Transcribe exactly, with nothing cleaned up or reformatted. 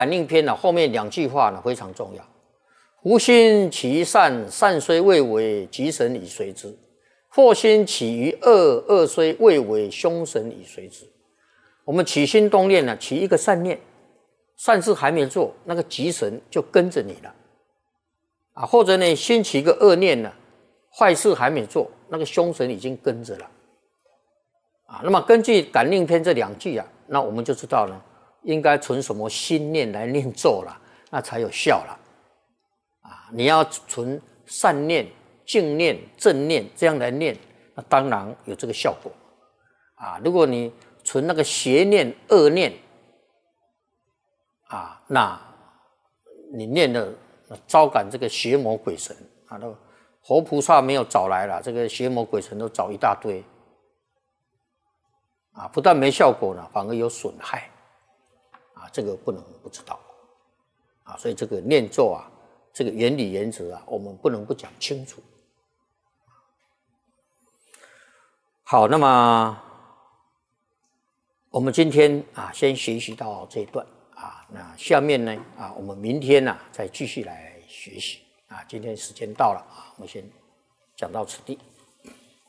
感应篇呢、啊，后面两句话呢非常重要。福心起于善，善虽未为，吉神以随之；祸心起于恶，恶虽未为，凶神以随之。我们起心动念呢，起一个善念，善事还没做，那个吉神就跟着你了啊；或者呢，先起一个恶念呢，坏事还没做，那个凶神已经跟着了啊。那么根据感应篇这两句啊，那我们就知道呢，应该存什么心念来念咒了，那才有效了啊。你要存善念、净念、正念这样来念，那当然有这个效果啊。如果你存那个邪念、恶念啊，那你念了招感这个邪魔鬼神啊，那活菩萨没有找来了，这个邪魔鬼神都找一大堆啊，不但没效果呢，反而有损害啊，这个不能不知道啊。所以这个念咒啊，这个原理原则啊，我们不能不讲清楚。好，那么我们今天啊，先学习到这一段啊，那下面呢啊，我们明天呢、啊、再继续来学习啊。今天时间到了啊，我们先讲到此地。